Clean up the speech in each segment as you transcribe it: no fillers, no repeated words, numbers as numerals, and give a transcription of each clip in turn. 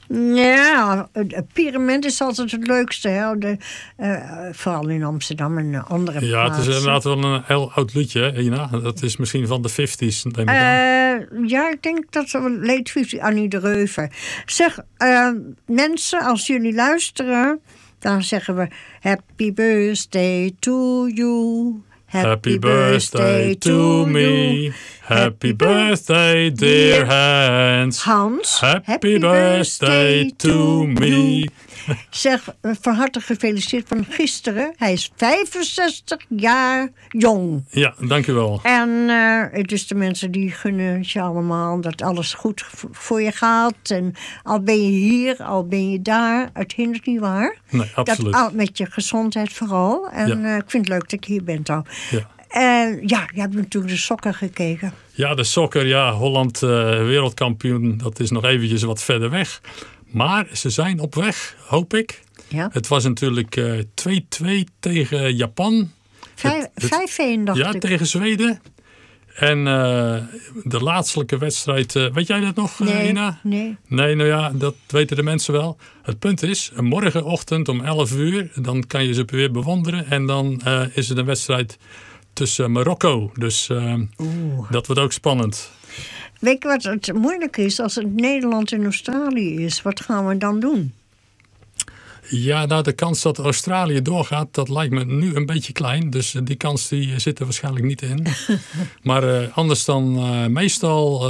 Ja, Pyramid is altijd het leukste. Hè? Vooral in Amsterdam en andere plaatsen. Ja, het is inderdaad wel een heel oud liedje, hè, Ina? Dat is misschien van de 50's. Ja, ik denk dat we late 50's, Annie de Reuver. Zeg, mensen, als jullie luisteren, dan zeggen we Happy birthday to you. Happy birthday to me. Happy birthday, dear Hans. Hans, Happy birthday to me. Zeg, van harte gefeliciteerd van gisteren. Hij is 65 jaar jong. Ja, dankjewel. En dus de mensen die gunnen je allemaal dat alles goed voor je gaat. En al ben je hier, al ben je daar. Het hindert niet waar. Nee, absoluut. Dat, met je gezondheid vooral. En ik vind het leuk dat ik hier ben. Ja. En je hebt natuurlijk de sokker gekeken. Ja, de sokker, ja. Holland wereldkampioen. Dat is nog eventjes wat verder weg. Maar ze zijn op weg, hoop ik. Ja. Het was natuurlijk 2-2 tegen Japan. 5-1 dacht ja, ik. tegen Zweden. En de laatstelijke wedstrijd, weet jij dat nog, Ina? Nee. Nee, nou ja, dat weten de mensen wel. Het punt is, morgenochtend om 11 uur, dan kan je ze weer bewonderen. En dan is het een wedstrijd tussen Marokko. Dus dat wordt ook spannend. Weet je wat het moeilijk is? Als het Nederland en Australië is, wat gaan we dan doen? Ja, nou, de kans dat Australië doorgaat, dat lijkt me nu een beetje klein. Dus die kans die zit er waarschijnlijk niet in. Maar anders dan meestal,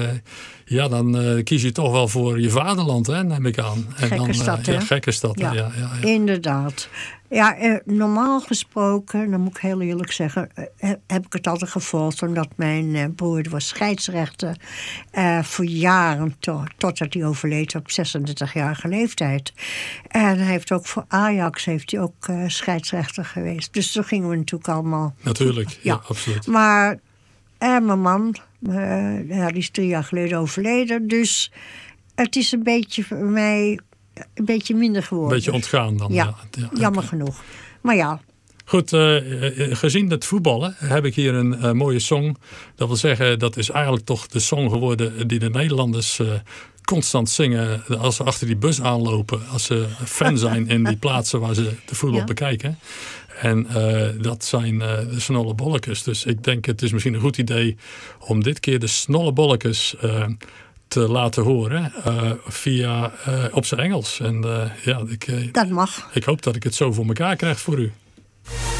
dan kies je toch wel voor je vaderland, hè, neem ik aan. En gekke stad, hè? Ja, gekke stad. Ja. Inderdaad. Ja, normaal gesproken, dan moet ik heel eerlijk zeggen, heb ik het altijd gevolgd. Omdat mijn broer was scheidsrechter voor jaren, totdat hij overleed op 36-jarige leeftijd. En hij heeft ook voor Ajax scheidsrechter geweest. Dus toen gingen we natuurlijk allemaal. Natuurlijk, ja absoluut. Maar mijn man, die is 3 jaar geleden overleden. Dus het is een beetje voor mij een beetje minder geworden. Een beetje ontgaan dan. Ja, jammer genoeg. Maar ja. Goed, gezien het voetballen heb ik hier een mooie song. Dat wil zeggen, dat is eigenlijk toch de song geworden die de Nederlanders constant zingen als ze achter die bus aanlopen. Als ze fan zijn in die plaatsen waar ze de voetbal bekijken. En dat zijn de Snollebollekes. Dus ik denk het is misschien een goed idee om dit keer de Snollebollekes te laten horen via op zijn Engels. En dat mag. Ik hoop dat ik het zo voor elkaar krijg voor u.